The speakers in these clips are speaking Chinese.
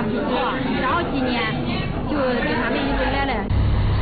常辛苦，然后今年就给他们一回来了。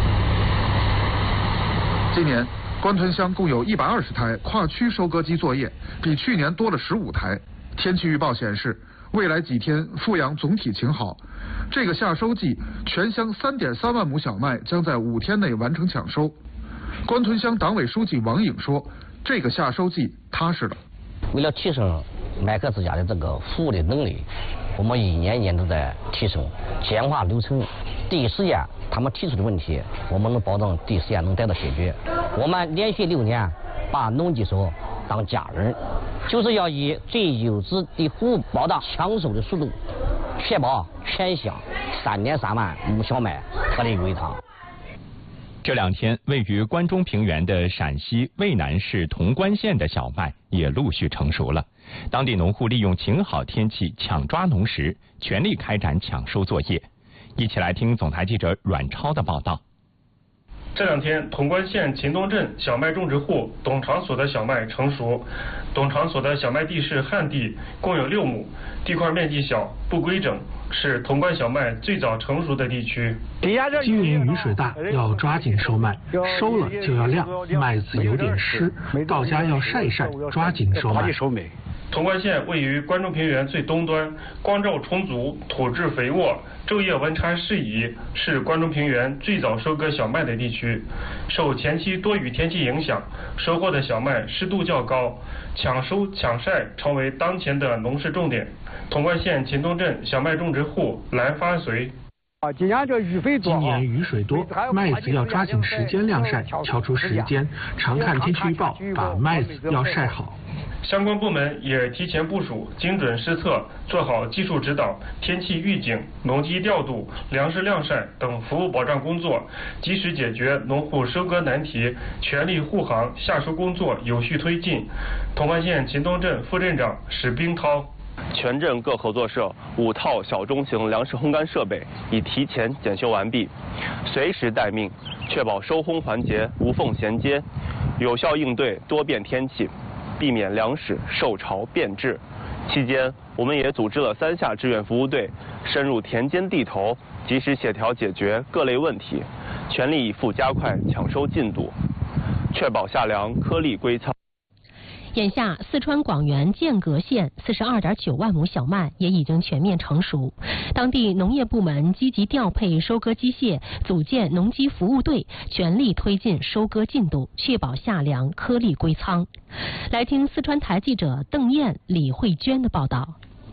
今年关屯乡共有120台跨区收割机作业，比去年多了15台。天气预报显示，未来几天阜阳总体晴好。这个夏收季，全乡3.3万亩小麦将在5天内完成抢收。关屯乡党委书记王颖说，这个夏收季踏实了。 为了提升麦克之家的这个服务的能力，我们一年一年都在提升，简化流程，第一时间他们提出的问题，我们能保证第一时间能得到解决。我们连续6年把农技所当家人，就是要以最优质的服务保障抢收的速度，确保全乡3.3万亩小麦特例归仓。 这2天，位于关中平原的陕西渭南市潼关县的小麦也陆续成熟了。当地农户利用晴好天气抢抓农时，全力开展抢收作业。一起来听总台记者阮超的报道。 这2天，潼关县秦东镇小麦种植户董长所的小麦成熟。董长所的小麦地是旱地，共有6亩，地块面积小，不规整，是潼关小麦最早成熟的地区。 今年雨水大，要抓紧收麦，收了就要晾，麦子有点湿，到家要晒一晒，抓紧收麦。 潼关县位于关中平原最东端，光照充足，土质肥沃，昼夜温差适宜，是关中平原最早收割小麦的地区。受前期多雨天气影响，收获的小麦湿度较高，抢收抢晒成为当前的农事重点。潼关县秦东镇小麦种植户蓝发随。 今年雨水多，麦子要抓紧时间晾晒，挑出时间，常看天气预报，把麦子要晒好。 相关部门也提前部署，精准施策，做好技术指导、天气预警、农机调度、粮食晾晒等服务保障工作，及时解决农户收割难题，全力护航夏收工作有序推进。潼关县秦东镇副镇长史冰涛。 全镇各合作社5套小中型粮食烘干设备已提前检修完毕，随时待命，确保收烘环节无缝衔接，有效应对多变天气，避免粮食受潮变质。期间，我们也组织了3下志愿服务队，深入田间地头，及时协调解决各类问题，全力以赴加快抢收进度，确保夏粮颗粒归仓。 眼下，四川广元剑阁县42.9万亩小麦也已经全面成熟。当地农业部门积极调配收割机械，组建农机服务队，全力推进收割进度，确保夏粮颗粒归仓。来听四川台记者邓燕、李慧娟的报道。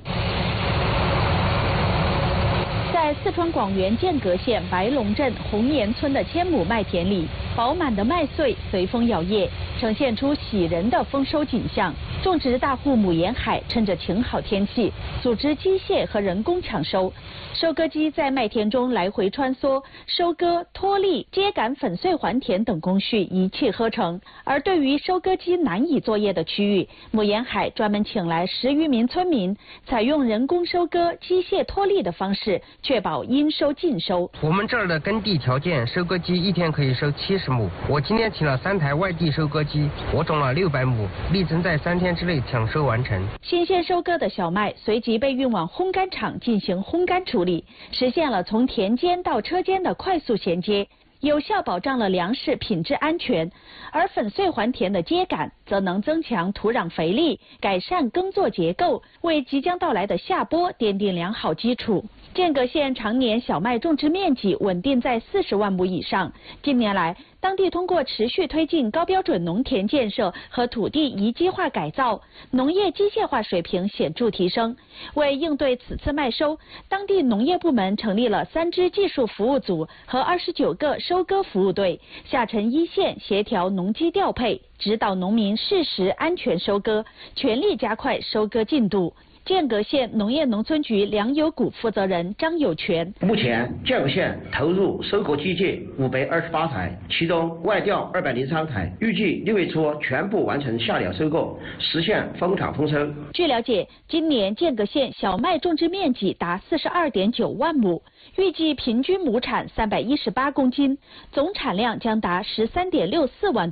在四川广元剑阁县白龙镇红岩村的1000亩麦田里，饱满的麦穗随风摇曳，呈现出喜人的丰收景象。种植大户母沿海趁着晴好天气，组织机械和人工抢收。收割机在麦田中来回穿梭，收割、脱粒、秸秆、粉碎还田等工序一气呵成。而对于收割机难以作业的区域，母沿海专门请来10余名村民，采用人工收割、机械脱粒的方式，确保应收尽收。 我们这儿的耕地条件，收割机1天可以收70亩。我今天请了3台外地收割机，我种了600亩，力争在3天之内抢收完成。 新鲜收割的小麦随即被运往烘干厂进行烘干处理，实现了从田间到车间的快速衔接，有效保障了粮食品质安全。而粉碎还田的秸秆则能增强土壤肥力，改善耕作结构，为即将到来的夏播奠定良好基础。剑阁县常年小麦种植面积稳定在40万亩以上。近年来，当地通过持续推进高标准农田建设和土地宜机化改造，农业机械化水平显著提升。为应对此次麦收，当地农业部门成立了3支技术服务组和29个收割服务队，下沉一线协调农机调配，指导农民适时安全收割，全力加快收割进度。剑阁县农业农村局粮油股负责人张有全： 目前剑阁县投入收割机械528台，其中外调203台，预计6月初全部完成夏粮收割，实现丰产丰收。 据了解，今年剑阁县小麦种植面积达42.9万亩，预计平均亩产318公斤，总产量将达13.64万吨。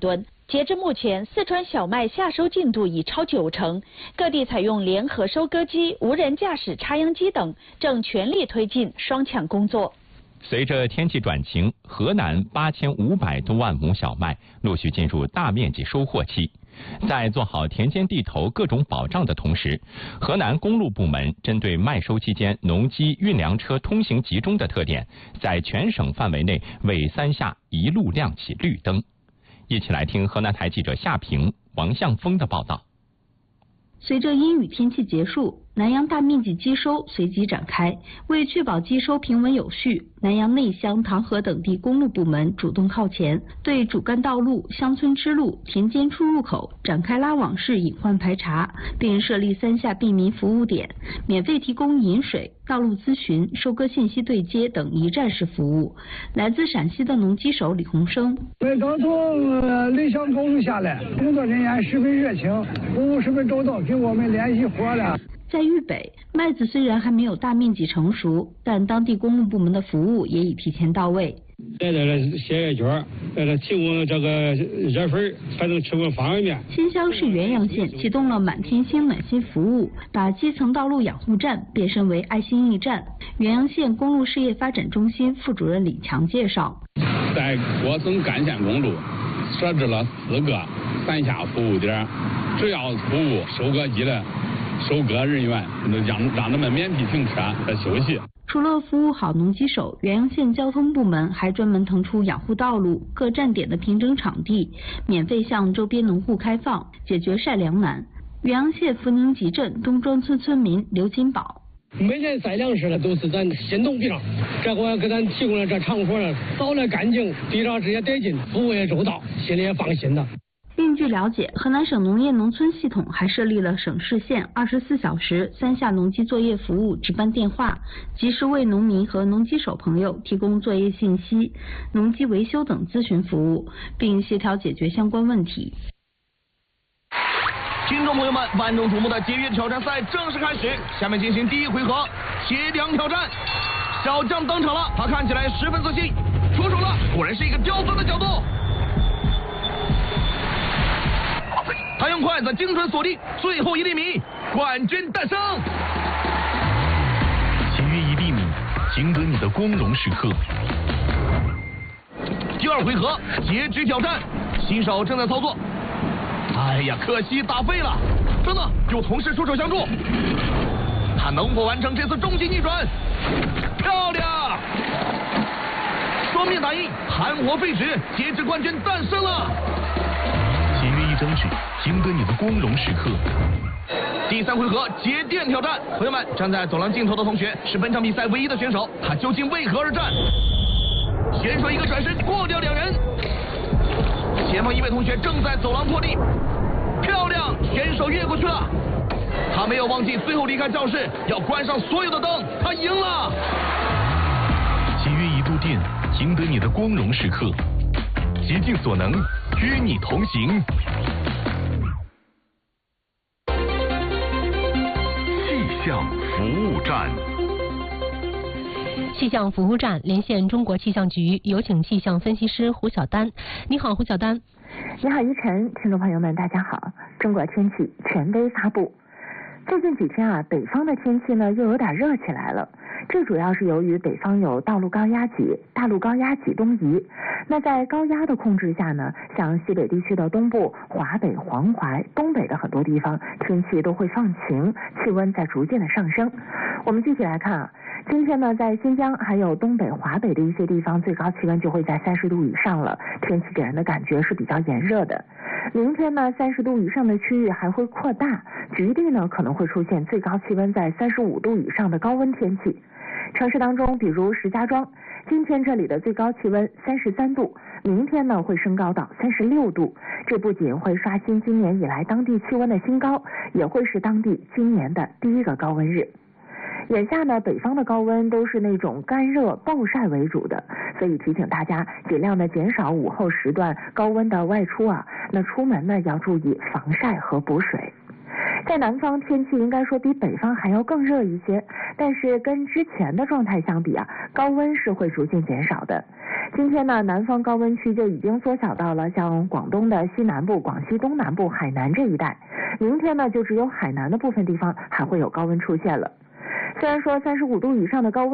截至目前，四川小麦夏收进度已超90%，各地采用联合收割机、无人驾驶插秧机等，正全力推进双抢工作。 随着天气转晴，河南8500多万亩小麦陆续进入大面积收获期。在做好田间地头各种保障的同时，河南公路部门针对麦收期间农机运粮车通行集中的特点，在全省范围内为三下一路亮起绿灯。一起来听河南台记者夏平、王向峰的报道。 随着阴雨天气结束，南阳大面积机收随即展开。为确保机收平稳有序，南阳内乡、唐河等地公路部门主动靠前，对主干道路、乡村支路、田间出入口展开拉网式隐患排查，并设立3下便民服务点，免费提供饮水、道路咨询、收割信息对接等一站式服务。来自陕西的农机手李洪生： 我刚从内乡公路下来，工作人员十分热情，服务十分周到，给我们联系活了。 在豫北，麦子虽然还没有大面积成熟，但当地公路部门的服务也已提前到位。 在这个写阅卷，提供这个热水，才能吃个方便面。 新乡市原阳县启动了满天星暖心服务，把基层道路养护站变身为爱心驿站。原阳县公路事业发展中心副主任李强介绍， 在各省干线公路设置了4个3下服务点，只要服务收割机的收割人员，让他们免费停车休息。 除了服务好农机手，原阳县交通部门还专门腾出养护道路、各站点的平整场地，免费向周边农户开放，解决晒粮难。原阳县福宁集镇东庄村村民刘金宝： 每年晒粮食的都是咱心动地上，这回给咱提供了这场所了，扫了干净，地上直接得劲，服务也周到，心里也放心的。 另据了解，河南省农业农村系统还设立了省市县24小时3下农机作业服务值班电话，及时为农民和农机手朋友提供作业信息、农机维修等咨询服务，并协调解决相关问题。 听众朋友们，万众瞩目的节约挑战赛正式开始，下面进行第一回合铁梁挑战。小将登场了，他看起来十分自信，出手了，果然是一个刁钻的角度。他用筷子精准锁定最后1厘米，冠军诞生。 节约1厘米，赢得你的光荣时刻。 第2回合截肢挑战，新手正在操作。哎呀，可惜打废了。等等，有同事出手相助，他能否完成这次终极逆转？漂亮！双面打印，含火废纸，截肢冠军诞生了。 节约1张纸，赢得你的光荣时刻。 第3回合节电挑战，朋友们，站在走廊尽头的同学是本场比赛唯一的选手，他究竟为何而战？选手一个转身过掉2人，前方一位同学正在走廊破例，漂亮，选手越过去了。他没有忘记最后离开教室要关上所有的灯，他赢了。 节约1度电，赢得你的光荣时刻。竭尽所能，与你同行。气象服务站。 气象服务站连线中国气象局，有请气象分析师胡晓丹。你好，胡晓丹。 你好，依晨，听众朋友们，大家好。中国天气权威发布。最近几天啊，北方的天气呢又有点热起来了。这主要是由于北方有大陆高压脊东移。那在高压的控制下呢，像西北地区的东部、华北、黄淮、东北的很多地方，天气都会放晴，气温在逐渐的上升。我们具体来看啊，今天呢，在新疆还有东北、华北的一些地方，最高气温就会在30度以上了，天气给人的感觉是比较炎热的。明天呢，30度以上的区域还会扩大，局地呢可能会出现最高气温在35度以上的高温天气。城市当中，比如石家庄，今天这里的最高气温33度，明天呢会升高到36度。这不仅会刷新今年以来当地气温的新高，也会是当地今年的第一个高温日。眼下呢，北方的高温都是那种干热暴晒为主的，所以提醒大家尽量的减少午后时段高温的外出啊。那出门呢要注意防晒和补水。 在南方天气应该说比北方还要更热一些，但是跟之前的状态相比啊，高温是会逐渐减少的。今天呢，南方高温区就已经缩小到了像广东的西南部、广西东南部、海南这一带。明天呢，就只有海南的部分地方还会有高温出现了。虽然说35度以上的高温